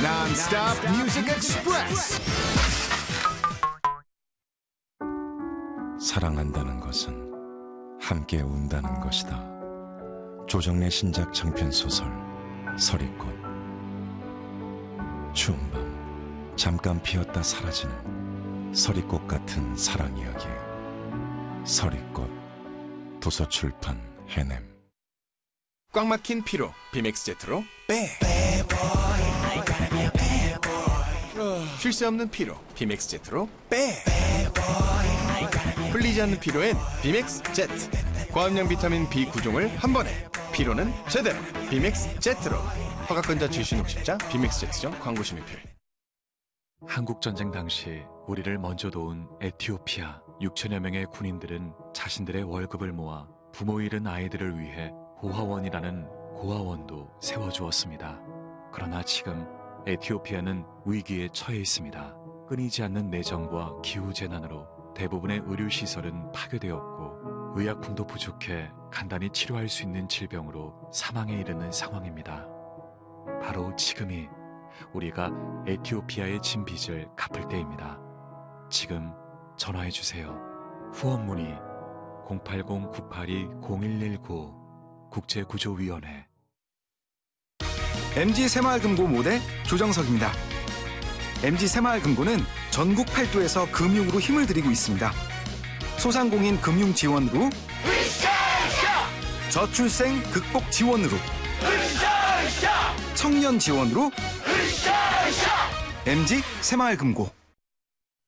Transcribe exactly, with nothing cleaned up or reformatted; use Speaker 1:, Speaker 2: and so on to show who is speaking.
Speaker 1: Non-stop Music Express.
Speaker 2: 사랑한다는 것은 함께 운다는 것이다. 조정래 신작 장편 소설 서리꽃. 추운 밤 잠깐 피었다 사라지는 서리꽃 같은 사랑 이야기. 서리꽃. 도서출판 해냄.
Speaker 1: 꽉 막힌 피로 비맥스 제트로 빼. 쉴 새 없는 피로 비맥스 제트로 빼. 풀리지 않는 피로엔 비맥스 제트. 고함량 비타민 비 구 종을 한 번에. 피로는 제대로 비맥스 제트로. 허가권자 주신 혹십자 비맥스 제트점 광고 심의필.
Speaker 3: 한국전쟁 당시 우리를 먼저 도운 에티오피아 육천여 명의 군인들은 자신들의 월급을 모아 부모 잃은 아이들을 위해 고아원이라는 고아원도 세워주었습니다. 그러나 지금 에티오피아는 위기에 처해 있습니다. 끊이지 않는 내정과 기후재난으로 대부분의 의료시설은 파괴되었고 의약품도 부족해 간단히 치료할 수 있는 질병으로 사망에 이르는 상황입니다. 바로 지금이 우리가 에티오피아에 진 빚을 갚을 때입니다. 지금 전화해주세요. 후원 문의 공팔공 구팔이 공일일구 국제구조위원회.
Speaker 4: 엠지 새마을금고 모대 조정석입니다. 엠지 새마을금고는 전국 팔도에서 금융으로 힘을 들이고 있습니다. 소상공인 금융 지원으로, 저출생 극복 지원으로, 청년 지원으로, 엠지 새마을금고.